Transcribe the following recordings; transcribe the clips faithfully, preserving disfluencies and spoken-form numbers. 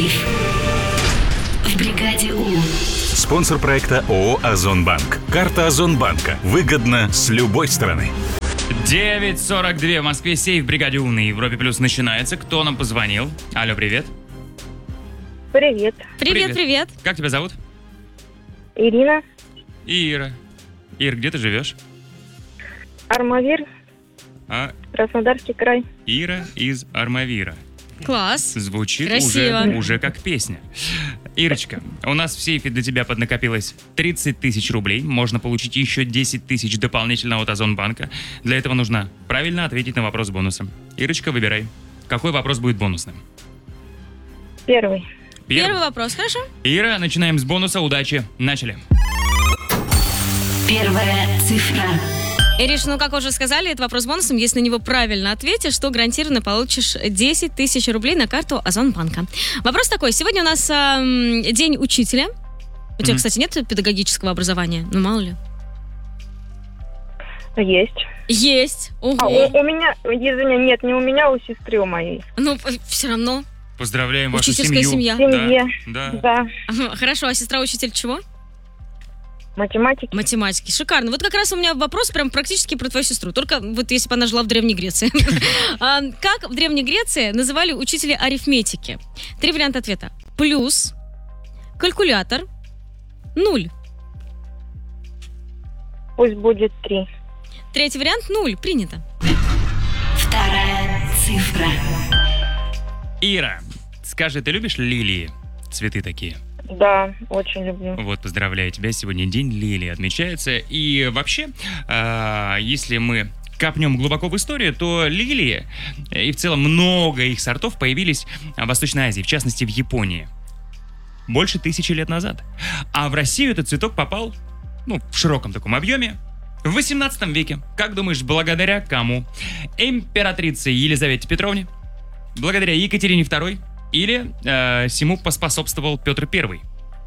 сейф в бригаде У. Спонсор проекта ООО «Озонбанк». Карта Озонбанка. Выгодно с любой стороны. девять сорок два в Москве. Сейф в бригаде У на Европе Плюс начинается. Кто нам позвонил? Алло, привет. Привет. Привет, привет. Как тебя зовут? Ирина. Ира. Ир, где ты живешь? Армавир, А, Краснодарский край. Ира из Армавира. Класс. Звучит Красиво. уже, уже как песня. Ирочка, у нас в сейфе для тебя поднакопилось тридцать тысяч рублей. Можно получить еще десять тысяч дополнительно от Озонбанка. Для этого нужно правильно ответить на вопрос бонусом. Ирочка, выбирай. Какой вопрос будет бонусным? Первый. Первый. Первый вопрос, хорошо? Ира, начинаем с бонуса. Удачи. Начали. Первая цифра. Ириш, ну как уже сказали, это вопрос бонусом. Если на него правильно ответишь, то гарантированно получишь десять тысяч рублей на карту Озонбанка. Вопрос такой. Сегодня у нас эм, день учителя. У тебя, Мгм. кстати, нет педагогического образования? Ну, мало ли. Есть. Есть. А, у, Ого. у меня, извини, нет, не у меня, у сестры у моей. Ну, все равно. Поздравляем вашу Учительская семью. семья. В семье. Да. Да. Хорошо, а сестра учитель чего? Математики. Математики. Шикарно. Вот как раз у меня вопрос прям практически про твою сестру. Только вот если бы она жила в Древней Греции. А, Как в Древней Греции называли учителя арифметики? Три варианта ответа. Плюс, калькулятор, нуль. Пусть будет три. Третий вариант нуль. Принято. Вторая цифра. Ира, скажи, ты любишь лилии? Цветы такие. Да, очень люблю. Вот, поздравляю тебя, сегодня день лилии отмечается. И вообще, а, если мы копнем глубоко в историю, то лилии, и в целом много их сортов появились в Восточной Азии, в частности в Японии, больше тысячи лет назад. А в Россию этот цветок попал, ну, в широком таком объеме, в восемнадцатом веке. Как думаешь, благодаря кому? Императрице Елизавете Петровне? Благодаря Екатерине Второй? Или э, всему поспособствовал Петр Первый?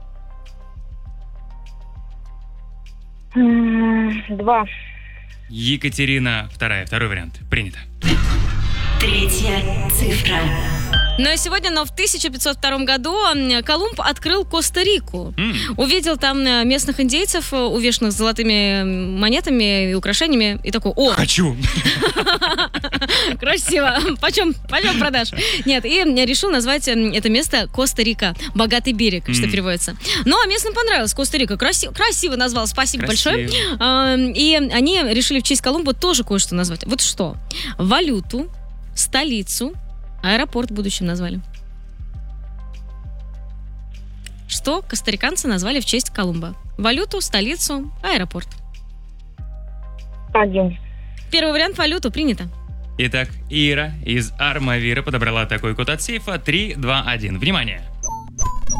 М, Два. Екатерина Вторая. Второй вариант. Принято. Третья цифра. Ну и сегодня, но в тысяча пятьсот втором году м, Колумб открыл Коста-Рику. М. Увидел там э, местных индейцев, э, увешанных золотыми м, монетами и украшениями, и такой: о, Хочу. красиво, почем, почем продашь? Нет, и решил назвать м, это место Коста-Рика, богатый берег, что М. переводится. Ну, а местным понравилось Коста-Рика, красиво, красиво назвал, спасибо большое. Красиво. А, И они решили в честь Колумба тоже кое-что назвать. Вот что? Валюту, столицу, аэропорт в будущем назвали. Что костариканцы назвали в честь Колумба? Валюту, столицу, аэропорт. Один. Первый вариант — валюту, принято. Итак, Ира из Армавира подобрала такой код от сейфа три два один. Внимание!